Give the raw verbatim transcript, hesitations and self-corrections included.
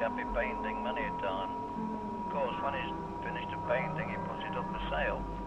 happy painting many a time. Of course, when he's finished a painting, he puts it up for sale.